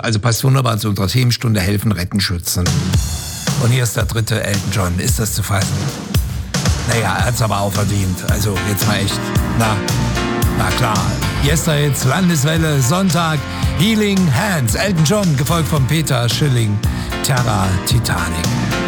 Also passt wunderbar zu unserer Themenstunde Helfen, Retten, Schützen. Und hier ist der dritte Elton John. Ist das zu fassen? Naja, er hat's aber auch verdient. Also jetzt mal echt. Na klar. Yesterdays, Landeswelle, Sonntag, Healing Hands. Elton John, gefolgt von Peter Schilling, Terra Titanic.